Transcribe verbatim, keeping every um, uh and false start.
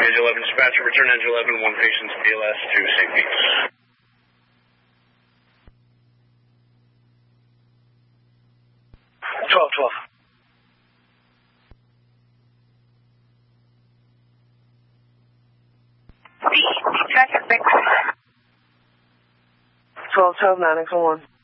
Engine eleven dispatcher, return Engine eleven, one patient's B L S to Saint Pete's. twelve, twelve. B, dispatcher, Victor. twelve, twelve, nine X one.